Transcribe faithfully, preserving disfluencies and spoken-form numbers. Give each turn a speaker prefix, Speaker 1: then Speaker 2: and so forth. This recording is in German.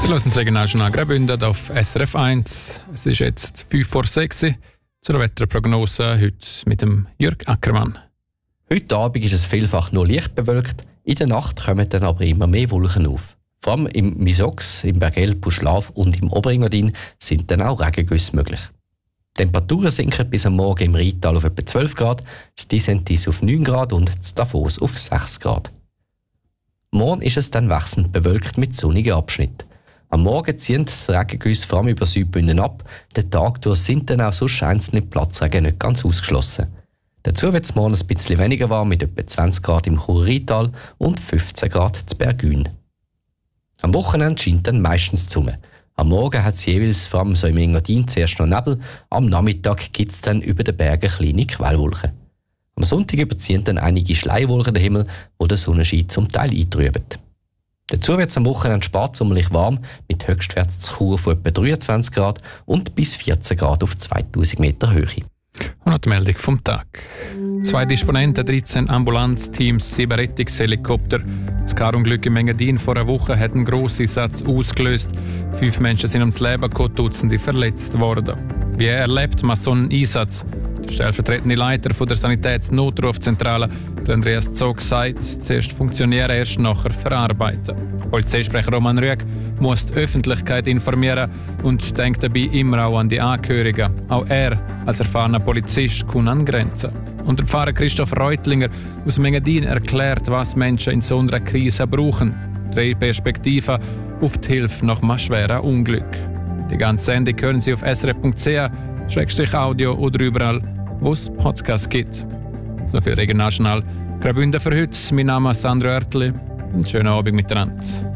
Speaker 1: Sie hören das Regionaljournal Graubünden auf S R F eins. Es ist jetzt fünf vor sechs zur Wetterprognose, heute mit dem Jürg Ackermann.
Speaker 2: Heute Abend ist es vielfach nur leicht bewölkt, in der Nacht kommen dann aber immer mehr Wolken auf. Vor allem im Misox, im Bergell, Puschlav und im Oberengadin sind dann auch Regengüsse möglich. Die Temperaturen sinken bis am Morgen im Rheintal auf etwa zwölf Grad, das Disentis auf neun Grad und das Davos auf sechs Grad. Morgen ist es dann wechselnd bewölkt mit sonnigen Abschnitten. Am Morgen ziehen die Regengüsse vor allem über Südbünden ab. Den Tag durch sind dann auch sonst einzelne Platzregen nicht ganz ausgeschlossen. Dazu wird es morgen ein bisschen weniger warm mit etwa zwanzig Grad im Churer-Rheintal und fünfzehn Grad zu Bergün. Am Wochenende scheint dann meistens die Sonne. Am Morgen hat es jeweils vor allem so im Engadin zuerst noch Nebel. Am Nachmittag gibt es dann über den Bergen kleine Quellwolken. Am Sonntag überziehen dann einige Schleierwolken den Himmel, wo der Sonnenschein zum Teil eintrüben. Dazu wird es am Wochenende sparsommerlich warm, mit Höchstwerten zu Chur von etwa dreiundzwanzig Grad und bis vierzehn Grad auf zweitausend Meter Höhe.
Speaker 1: Und noch die Meldung vom Tag. Zwei Disponenten, dreizehn Ambulanzteams, sieben Rettungshelikopter. Das Karunglück im Engadin vor einer Woche hat einen Grosseinsatz ausgelöst. Fünf Menschen sind ums Leben gekommen, Dutzende verletzt worden. Wie erlebt man so einen Einsatz? Der stellvertretende Leiter von der Sanitätsnotrufzentrale, Andreas Zog, sagt, zuerst funktionieren, erst nachher verarbeiten. Polizeisprecher Roman Rüegg muss die Öffentlichkeit informieren und denkt dabei immer auch an die Angehörigen. Auch er, als erfahrener Polizist, kann an Grenzen. Und der Pfarrer Christoph Reutlinger aus Engadin erklärt, was Menschen in so einer Krise brauchen. Drei Perspektiven auf die Hilfe nach einem schweren Unglück. Die ganze Sendung hören Sie auf s r f punkt c h Schrägstrich Audio oder überall, wo es Podcasts gibt. So viel Regionaljournal Graubünden für heute. Mein Name ist Sandro Oertli. Einen schönen Abend miteinander.